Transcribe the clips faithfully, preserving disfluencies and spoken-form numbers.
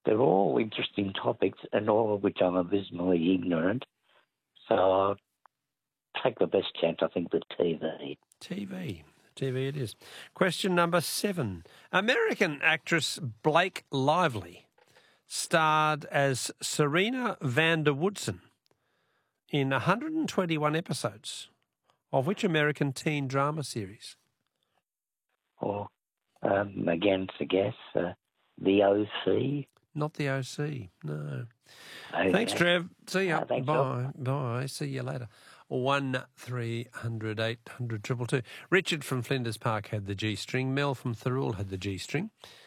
they're all interesting topics and all of which I'm abysmally ignorant. So I'll take the best chance, I think, with T V. T V. T V it is. Question number seven. American actress Blake Lively starred as Serena van der Woodsen in one hundred twenty-one episodes of which American teen drama series? Or, um, again, to guess, uh, the O C. Not the O C, no. Okay. Thanks, Trev. See ya. Uh, thanks, Bye. Bye. See you later. One three hundred eight hundred triple two. Richard from Flinders Park had the G string. Mel from Thirroul had the G string.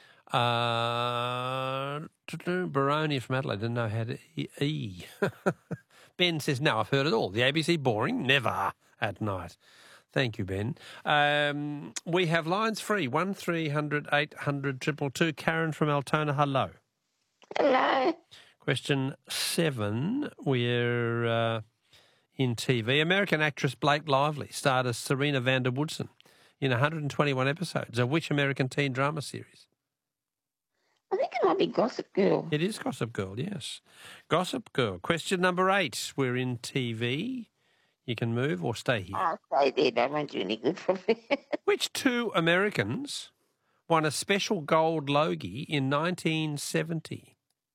Uh, Baroni from Adelaide didn't know how to E. e. Ben says, no, I've heard it all. The A B C boring? Never at night. Thank you, Ben. Um, we have lines free. One three hundred eight hundred triple two. Karen from Altona, hello. Hello. Question seven. We're uh, in T V. American actress Blake Lively starred as Serena van der Woodsen in one hundred twenty-one episodes of which American teen drama series? I think it might be Gossip Girl. It is Gossip Girl, yes. Gossip Girl. Question number eight. We're in T V. You can move or stay here. I'll stay there. That won't do any good for me. Which two Americans won a special gold Logie in nineteen seventy?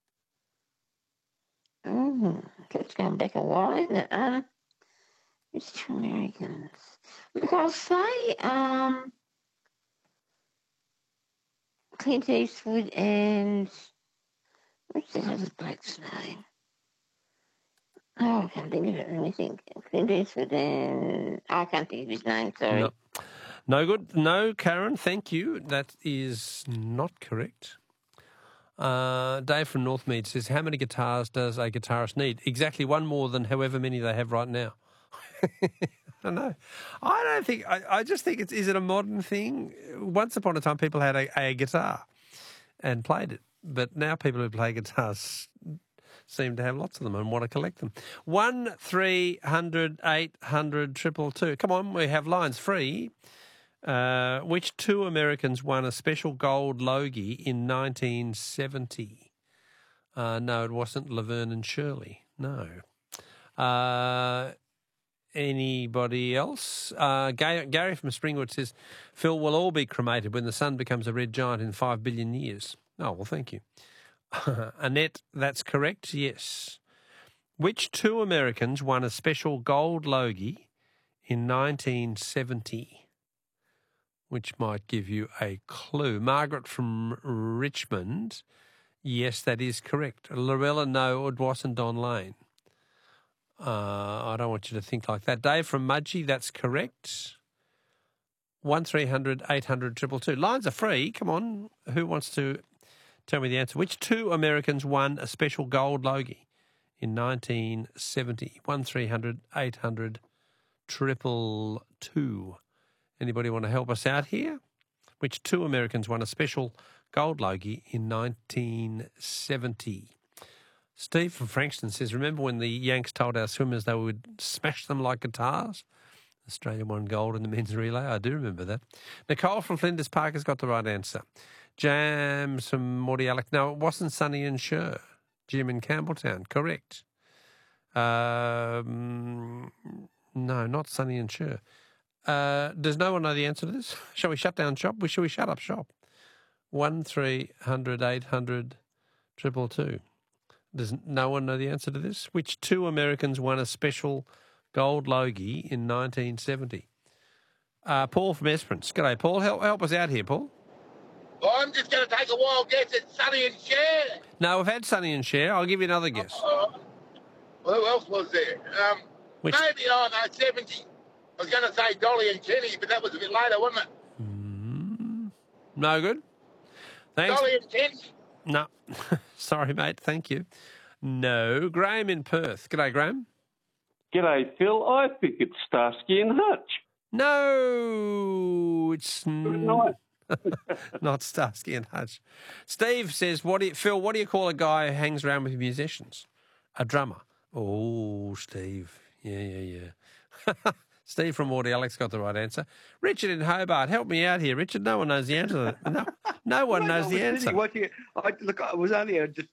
Oh, that's going back a while, isn't it? Um, it's two Americans. Look, I'll say um, Clint Eastwood and what's the other bloke's name? Oh, I can't think of it. Let me think. Clint Eastwood and oh, I can't think of his name. Sorry. No. No good. No, Karen, thank you. That is not correct. Uh, Dave from Northmead says, how many guitars does a guitarist need? Exactly one more than however many they have right now. I know. I don't think, I, I just think it's, is it a modern thing? Once upon a time, people had a, a guitar and played it. But now people who play guitars seem to have lots of them and want to collect them. One, three hundred, eight hundred, triple two. Come on, we have lines free. Uh, which two Americans won a special gold Logie in nineteen seventy? Uh, no, it wasn't Laverne and Shirley. No. Uh, anybody else? Uh, Gary, Gary from Springwood says, Phil, will all be cremated when the sun becomes a red giant in five billion years. Oh, well, thank you. Annette, that's correct, yes. Which two Americans won a special gold Logie in nineteen seventy? Which might give you a clue. Margaret from Richmond, yes, that is correct. Lorella, no, it wasn't Don Lane. Uh, I don't want you to think like that. Dave from Mudgee, that's correct. One three hundred eight hundred triple two. Lines are free. Come on. Who wants to tell me the answer? Which two Americans won a special gold Logie in nineteen seventy? One three hundred eight hundred triple two. Anybody want to help us out here? Which two Americans won a special gold Logie in nineteen seventy? Steve from Frankston says, remember when the Yanks told our swimmers they would smash them like guitars? Australia won gold in the men's relay. I do remember that. Nicole from Flinders Park has got the right answer. Jams from Mordialloc. No, it wasn't Sonny and Cher. Jim in Campbelltown. Correct. Um, no, not Sonny and Cher. Uh, does no one know the answer to this? Shall we shut down shop? Shall we shut up shop? One three hundred eight hundred triple two. Does no one know the answer to this? Which two Americans won a special gold Logie in nineteen seventy? Uh, Paul from Esperance. G'day, Paul. Help, help us out here, Paul. Well, I'm just going to take a wild guess at Sonny and Cher. No, we've had Sonny and Cher. I'll give you another guess. Uh, well, who else was there? Um, Which... Maybe, oh no, seventy. I was going to say Dolly and Jenny, but that was a bit later, wasn't it? Mm, no good. Thanks. Dolly and Jenny. No. Sorry, mate. Thank you. No. Graham in Perth. G'day, Graham. G'day, Phil. I think it's Starsky and Hutch. No, it's Good night. not Starsky and Hutch. Steve says, "What do you, Phil, what do you call a guy who hangs around with musicians? A drummer." Oh, Steve. Yeah, yeah, yeah. Steve from Wardy Alex got the right answer. Richard in Hobart, help me out here. Richard, no one knows the answer. No, no one knows the answer. Watching it. I, look, I was only uh, just